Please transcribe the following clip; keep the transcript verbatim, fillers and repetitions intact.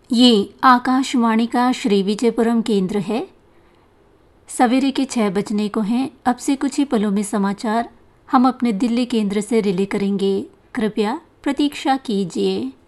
ये आकाशवाणी का श्री विजयपुरम केंद्र है। सवेरे के छः बजने को हैं। अब से कुछ ही पलों में समाचार हम अपने दिल्ली केंद्र से रिले करेंगे। कृपया प्रतीक्षा कीजिए।